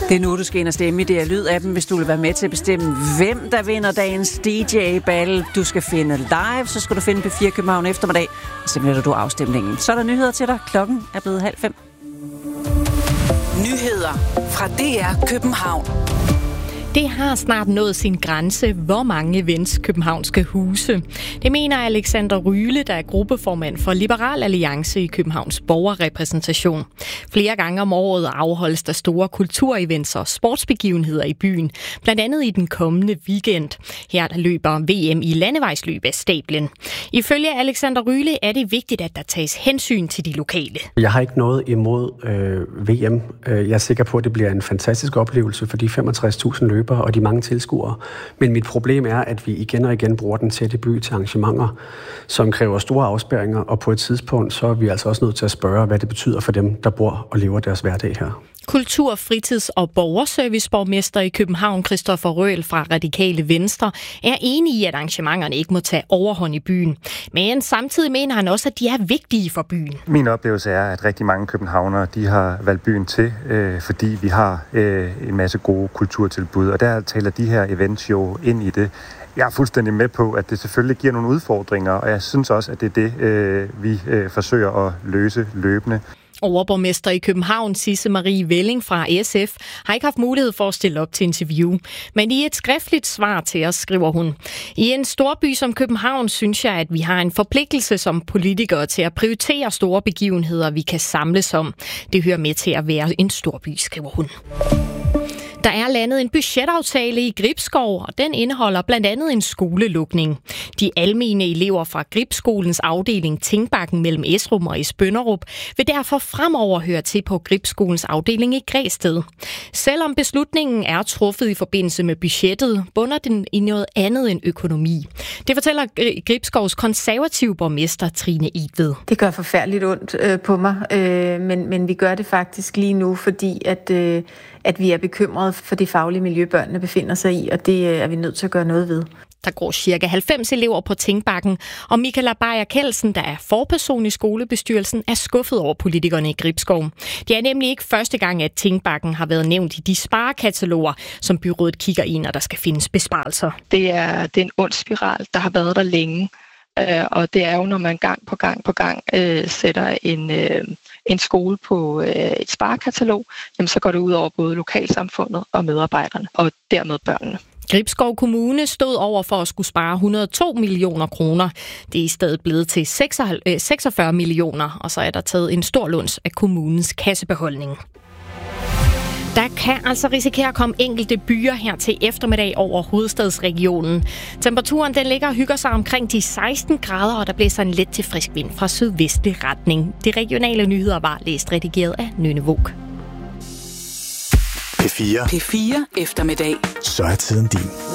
Det er nu, du skal ind og stemme i DR-lyd-appen, hvis du vil være med til at bestemme, hvem der vinder dagens DJ-battle. Du skal finde live, så skal du finde P4 København eftermiddag, og så vælger du afstemningen. Så er der nyheder til dig. Klokken er blevet 4:30. Nyheder fra DR København. Det har snart nået sin grænse, hvor mange events København skal huse. Det mener Alexander Ryle, der er gruppeformand for Liberal Alliance i Københavns borgerrepræsentation. Flere gange om året afholdes der store kulturevents og sportsbegivenheder i byen, blandt andet i den kommende weekend. Her der løber VM i landevejsløb af stablen. Ifølge Alexander Ryle er det vigtigt, at der tages hensyn til de lokale. Jeg har ikke noget imod VM. Jeg er sikker på, at det bliver en fantastisk oplevelse for de 65.000 løbere og de mange tilskuere. Men mit problem er, at vi igen og igen bruger den tætte by til arrangementer, som kræver store afspærringer, og på et tidspunkt så er vi altså også nødt til at spørge, hvad det betyder for dem, der bor og lever deres hverdag her. Kultur-, fritids- og borgerserviceborgmester i København, Christoffer Røhl fra Radikale Venstre, er enig i, at arrangementerne ikke må tage overhånd i byen. Men samtidig mener han også, at de er vigtige for byen. Min oplevelse er, at rigtig mange københavnere de har valgt byen til, fordi vi har en masse gode kulturtilbud. Og der taler de her events jo ind i det. Jeg er fuldstændig med på, at det selvfølgelig giver nogle udfordringer, og jeg synes også, at det er det, vi forsøger at løse løbende. Overborgmester i København, Sisse Marie Velling fra SF, har ikke haft mulighed for at stille op til interview. Men i et skriftligt svar til os skriver hun: I en storby som København synes jeg, at vi har en forpligtelse som politikere til at prioritere store begivenheder, vi kan samles om. Det hører med til at være en storby, skriver hun. Der er landet en budgetaftale i Gribskov, og den indeholder blandt andet en skolelukning. De almene elever fra Gribskolens afdeling Tingbakken mellem Esrum og Esbønderup vil derfor fremover høre til på Gribskolens afdeling i Græsted. Selvom beslutningen er truffet i forbindelse med budgettet, bunder den i noget andet end økonomi. Det fortæller Gribskovs konservative borgmester Trine Igved. Det gør forfærdeligt ondt på mig, men vi gør det faktisk lige nu, fordi at vi er bekymrede for det faglige miljø, børnene befinder sig i, og det er vi nødt til at gøre noget ved. Der går ca. 90 elever på Tingbakken, og Michaela Beyer-Kelsen, der er forperson i skolebestyrelsen, er skuffet over politikerne i Gribskov. Det er nemlig ikke første gang, at Tingbakken har været nævnt i de sparekataloger, som byrådet kigger i, når der skal findes besparelser. Det er en ond spiral, der har været der længe, og det er jo, når man gang på gang sætter en skole på et sparekatalog, jamen så går det ud over både lokalsamfundet og medarbejderne, og dermed børnene. Gribskov Kommune stod over for at skulle spare 102 millioner kroner. Det er i stedet blevet til 46 millioner, og så er der taget en stor luns af kommunens kassebeholdning. Der kan altså risikere at komme enkelte byer her til eftermiddag over hovedstadsregionen. Temperaturen den ligger og hygger sig omkring de 16 grader, og der blæser en let til frisk vind fra sydvestlig retning. De regionale nyheder var læst redigeret af Nynne Våg. P4 eftermiddag. Så er tiden din.